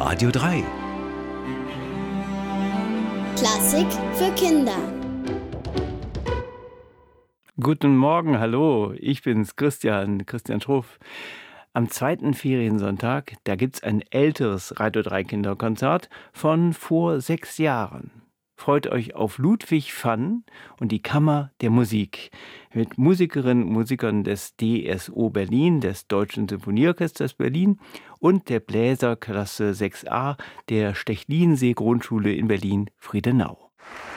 Radio 3. Klassik für Kinder. Guten Morgen, hallo, ich bin's, Christian Schruff. Am zweiten Feriensonntag, da gibt's ein älteres Radio 3 Kinderkonzert von vor 6 Jahren. Freut euch auf Ludwig van und die Kammer der Musik mit Musikerinnen und Musikern des DSO Berlin, des Deutschen Symphonieorchesters Berlin und der Bläserklasse 6a der Stechlinsee Grundschule in Berlin-Friedenau.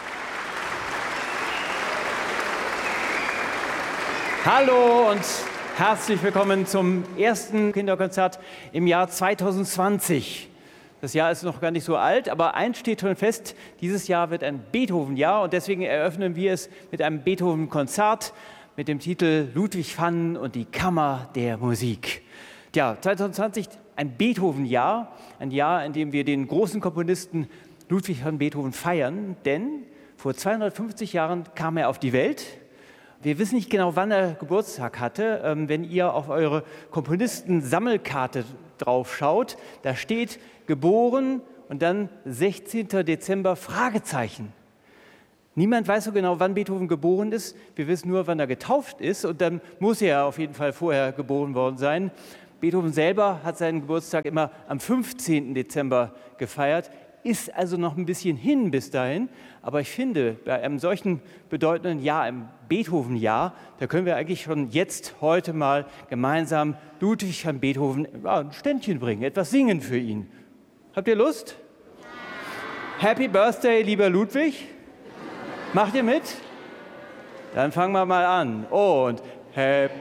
Hallo und herzlich willkommen zum ersten Kinderkonzert im Jahr 2020. Das Jahr ist noch gar nicht so alt, aber eins steht schon fest, dieses Jahr wird ein Beethoven-Jahr und deswegen eröffnen wir es mit einem Beethoven-Konzert mit dem Titel Ludwig van und die Kammer der Musik. Ja, 2020 ein Beethoven-Jahr, ein Jahr, in dem wir den großen Komponisten Ludwig van Beethoven feiern, denn vor 250 Jahren kam er auf die Welt. Wir wissen nicht genau, wann er Geburtstag hatte. Wenn ihr auf eure Komponisten-Sammelkarte drauf schaut, da steht geboren und dann 16. Dezember Fragezeichen. Niemand weiß so genau, wann Beethoven geboren ist. Wir wissen nur, wann er getauft ist und dann muss er auf jeden Fall vorher geboren worden sein. Beethoven selber hat seinen Geburtstag immer am 15. Dezember gefeiert. Ist also noch ein bisschen hin bis dahin, aber ich finde, bei einem solchen bedeutenden Jahr, im Beethoven-Jahr, da können wir eigentlich schon jetzt, heute mal gemeinsam Ludwig van Beethoven ein Ständchen bringen, etwas singen für ihn. Habt ihr Lust? Ja. Happy Birthday, lieber Ludwig. Macht ihr mit? Dann fangen wir mal an. Und Happy